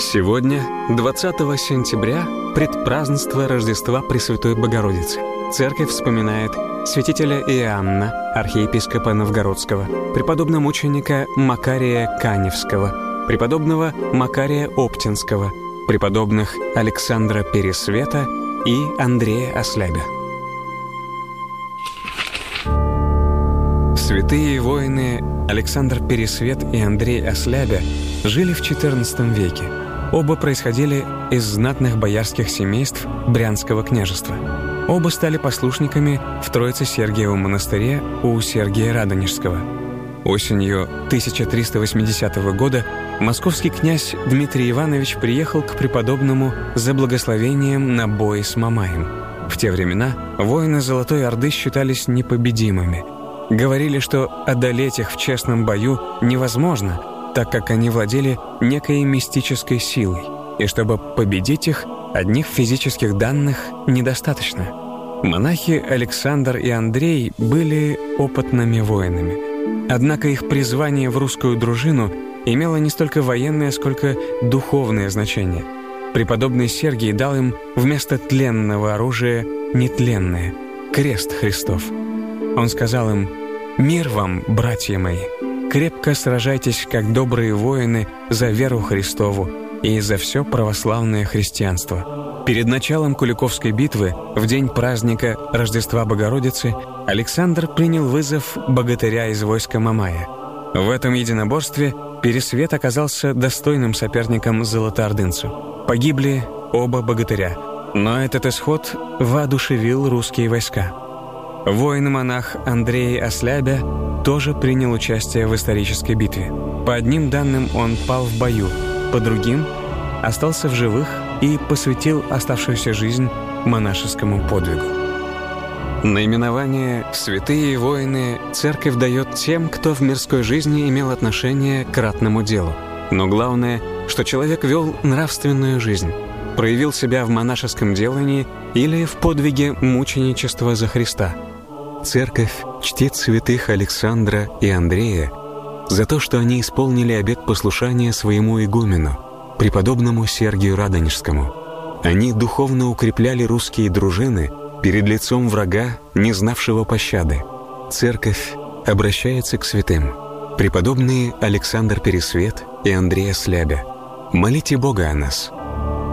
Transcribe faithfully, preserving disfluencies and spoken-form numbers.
Сегодня, двадцатого сентября, предпразднество Рождества Пресвятой Богородицы. Церковь вспоминает святителя Иоанна, архиепископа Новгородского, преподобномученика Макария Каневского, преподобного Макария Оптинского, преподобных Александра Пересвета и Андрея Ослябя. Святые воины Александр Пересвет и Андрей Ослябя жили в четырнадцатом веке. Оба происходили из знатных боярских семейств Брянского княжества. Оба стали послушниками в Троице-Сергиевом монастыре у Сергия Радонежского. Осенью тысяча триста восьмидесятого года московский князь Дмитрий Иванович приехал к преподобному за благословением на бой с Мамаем. В те времена воины Золотой Орды считались непобедимыми. Говорили, что одолеть их в честном бою невозможно, так как они владели некой мистической силой, и чтобы победить их, одних физических данных недостаточно. Монахи Александр и Андрей были опытными воинами. Однако их призвание в русскую дружину имело не столько военное, сколько духовное значение. Преподобный Сергий дал им вместо тленного оружия нетленное — крест Христов. Он сказал им: «Мир вам, братья мои! Крепко сражайтесь, как добрые воины, за веру Христову и за все православное христианство». Перед началом Куликовской битвы, в день праздника Рождества Богородицы, Александр принял вызов богатыря из войска Мамая. В этом единоборстве Пересвет оказался достойным соперником золотоордынцу. Погибли оба богатыря, но этот исход воодушевил русские войска. Воин-монах Андрей Ослябя тоже принял участие в исторической битве. По одним данным, он пал в бою, по другим — остался в живых и посвятил оставшуюся жизнь монашескому подвигу. Наименование «Святые воины» церковь дает тем, кто в мирской жизни имел отношение к ратному делу. Но главное, что человек вел нравственную жизнь, проявил себя в монашеском делании или в подвиге мученичества за Христа. Церковь чтит святых Александра и Андрея за то, что они исполнили обет послушания своему игумену, преподобному Сергию Радонежскому. Они духовно укрепляли русские дружины перед лицом врага, не знавшего пощады. Церковь обращается к святым. Преподобные Александр Пересвет и Андрей Ослябя, молите Бога о нас.